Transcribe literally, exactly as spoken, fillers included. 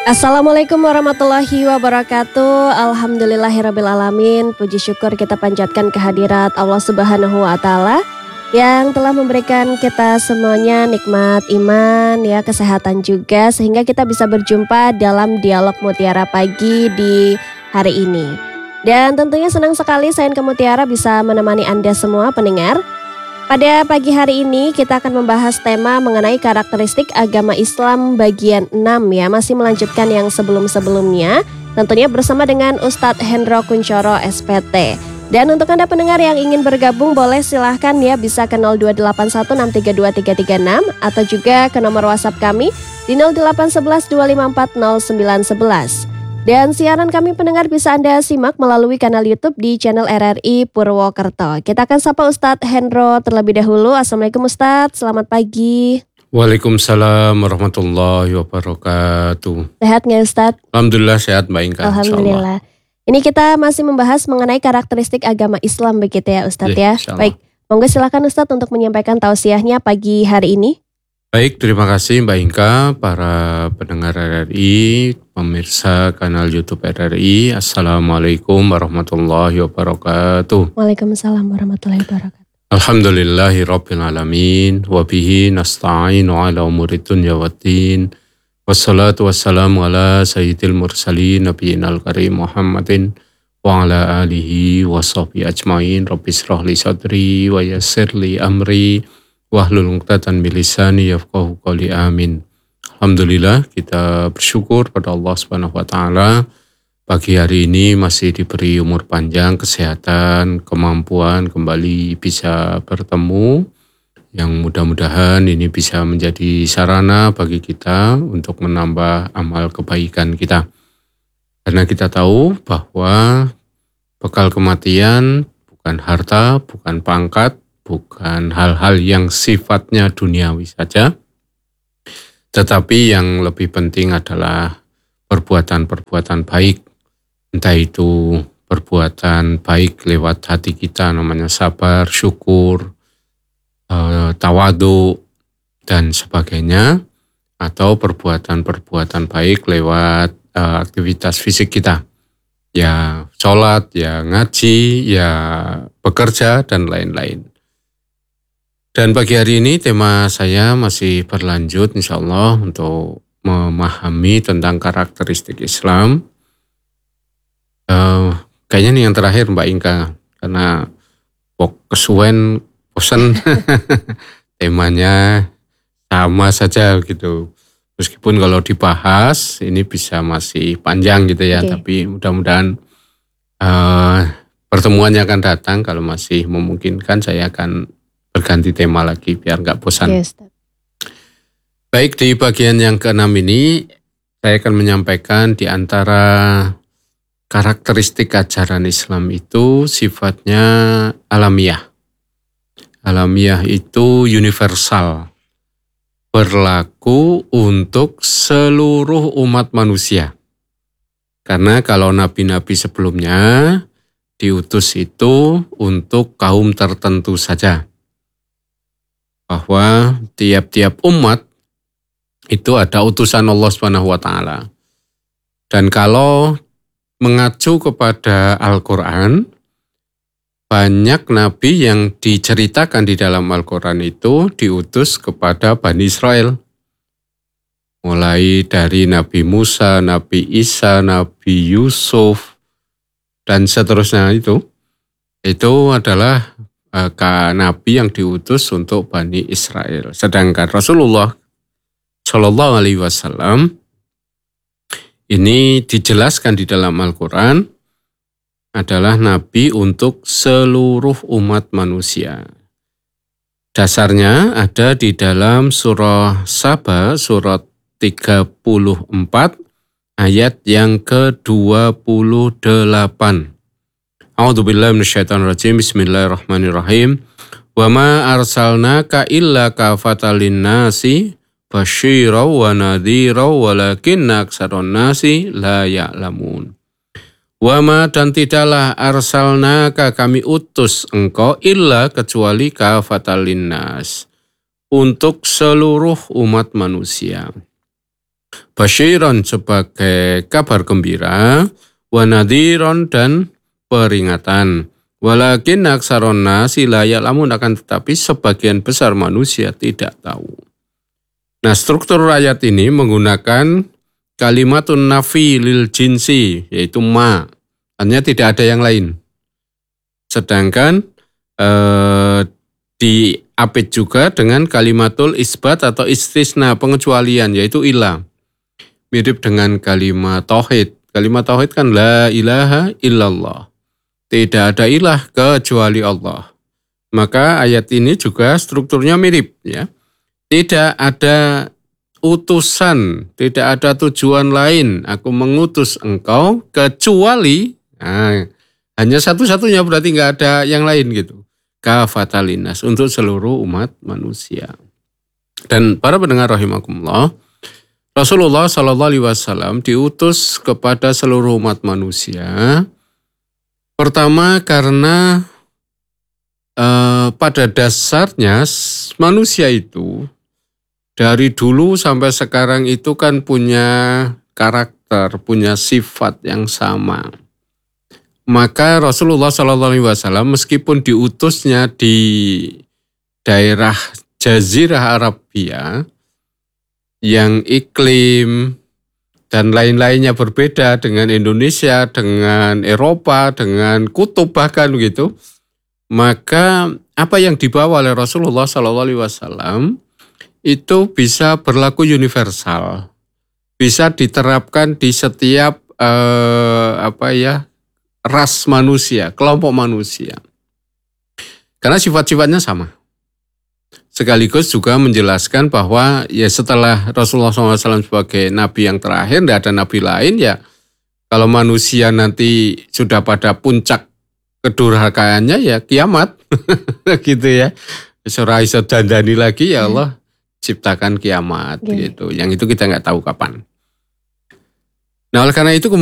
Assalamualaikum warahmatullahi wabarakatuh. Alhamdulillahirrabbilalamin. Puji syukur kita panjatkan kehadirat Allah Subhanahu wa Ta'ala yang telah memberikan kita semuanya nikmat iman, ya, kesehatan juga, sehingga kita bisa berjumpa dalam dialog Mutiara Pagi di hari ini. Dan tentunya senang sekali Sayanka Mutiara bisa menemani Anda semua pendengar. Pada pagi hari ini kita akan membahas tema mengenai karakteristik agama Islam bagian enam, ya, masih melanjutkan yang sebelum-sebelumnya, tentunya bersama dengan Ustadz Hendro Kuncoro S P T. Dan untuk Anda pendengar yang ingin bergabung boleh silahkan, ya, bisa ke nol dua delapan satu enam tiga dua tiga tiga enam atau juga ke nomor WhatsApp kami di nol delapan satu satu dua lima empat nol sembilan satu satu. Dan siaran kami pendengar bisa Anda simak melalui kanal YouTube di channel R R I Purwokerto. Kita akan sapa Ustadz Hendro terlebih dahulu. Assalamualaikum Ustadz, selamat pagi. Waalaikumsalam warahmatullahi wabarakatuh. Sehat nggak Ustadz? Alhamdulillah sehat Mbak Inka. Alhamdulillah. Ini kita masih membahas mengenai karakteristik agama Islam begitu ya Ustadz, ya. ya? Baik, monggo silakan Ustadz untuk menyampaikan tausiahnya pagi hari ini. Baik, terima kasih Mbak Inka, para pendengar R R I, pemirsa kanal YouTube R R I. Assalamualaikum warahmatullahi wabarakatuh. Waalaikumsalam warahmatullahi wabarakatuh. Alhamdulillahi rabbil alamin, wabihi nasta'inu ala umuri dunya waddin, wassalatu wassalamu ala sayyidil mursalin, nabiyinal karim Muhammadin, wa ala alihi wa sahbihi ajmain. Rabbi shrah li sadri wa yassir li amri, wahlul uqdatan min lisani yafqahu qawli, amin. Alhamdulillah, kita bersyukur pada Allah Subhanahu wa Ta'ala. Pagi hari ini masih diberi umur panjang, kesehatan, kemampuan kembali bisa bertemu, yang mudah-mudahan ini bisa menjadi sarana bagi kita untuk menambah amal kebaikan kita. Karena kita tahu bahwa bekal kematian bukan harta, bukan pangkat, bukan hal-hal yang sifatnya duniawi saja, tetapi yang lebih penting adalah perbuatan-perbuatan baik. Entah itu perbuatan baik lewat hati kita, namanya sabar, syukur, eh, tawadu, dan sebagainya, atau perbuatan-perbuatan baik lewat eh, aktivitas fisik kita. Ya sholat, ya ngaji, ya bekerja, dan lain-lain. Dan pagi hari ini tema saya masih berlanjut insya Allah untuk memahami tentang karakteristik Islam. Uh, kayaknya ini yang terakhir Mbak Inka, karena kesuwen, bosan temanya sama saja gitu. Meskipun kalau dibahas ini bisa masih panjang gitu ya, okay. Tapi mudah-mudahan uh, pertemuannya akan datang. Kalau masih memungkinkan saya akan berganti tema lagi biar nggak bosan. Yes. Baik, di bagian yang keenam ini saya akan menyampaikan di antara karakteristik ajaran Islam itu sifatnya alamiah. Alamiah itu universal, berlaku untuk seluruh umat manusia. Karena kalau nabi-nabi sebelumnya diutus itu untuk kaum tertentu saja. Bahwa tiap-tiap umat itu ada utusan Allah Subhanahu wa Ta'ala. Dan kalau mengacu kepada Al-Quran, banyak nabi yang diceritakan di dalam Al-Quran itu diutus kepada Bani Israel. Mulai dari Nabi Musa, Nabi Isa, Nabi Yusuf, dan seterusnya itu. Itu adalah Ka nabi yang diutus untuk Bani Israel. Sedangkan Rasulullah Shallallahu Alaihi Wasallam ini dijelaskan di dalam Al-Quran adalah nabi untuk seluruh umat manusia. Dasarnya ada di dalam surah Saba, surat tiga puluh empat, ayat yang ke dua puluh delapan. A'udzubillahi minasyaitonirrajim. Bismillahirrahmanirrahim. Wa ma arsalnaka illa kafatan linnasi basyira wa nadhira walakinna aktsaran nasi la ya'lamun. Wa ma, dan tidaklah arsalnaka kami utus engkau illa kecuali kafatan linnas, untuk seluruh umat manusia. Basyiron sebagai kabar gembira, wa nadhiron dan peringatan. Walakin aksaron nasi la ya'lamun, akan tetapi sebagian besar manusia tidak tahu. Nah, struktur ayat ini menggunakan kalimatun nafi lil jinsi, yaitu ma. Artinya tidak ada yang lain. Sedangkan eh, diapit juga dengan kalimatul isbat atau istisna, pengecualian, yaitu ila. Mirip dengan kalimat tauhid. Kalimat tauhid kan la ilaha illallah. Tidak ada ilah kecuali Allah. Maka ayat ini juga strukturnya mirip, ya. Tidak ada utusan, tidak ada tujuan lain. Aku mengutus engkau kecuali, nah, hanya satu-satunya, berarti nggak ada yang lain gitu. Kafatalinas, untuk seluruh umat manusia. Dan para pendengar rahimakumullah, Rasulullah shallallahu alaihi wasallam diutus kepada seluruh umat manusia. Pertama karena eh, pada dasarnya manusia itu dari dulu sampai sekarang itu kan punya karakter, punya sifat yang sama. Maka Rasulullah shallallahu alaihi wasallam meskipun diutusnya di daerah Jazirah Arabia yang iklim dan lain-lainnya berbeda dengan Indonesia, dengan Eropa, dengan kutub bahkan begitu, maka apa yang dibawa oleh Rasulullah shallallahu alaihi wasallam itu bisa berlaku universal, bisa diterapkan di setiap eh, apa ya ras manusia, kelompok manusia, karena sifat-sifatnya sama. Sekaligus juga menjelaskan bahwa ya setelah Rasulullah shallallahu alaihi wasallam sebagai nabi yang terakhir, tidak ada nabi lain, ya kalau manusia nanti sudah pada puncak kedurhakaannya ya kiamat gitu ya. Surah iso dandani lagi, ya Allah ciptakan kiamat, yeah. gitu. Yang itu kita nggak tahu kapan. Nah, oleh karena itu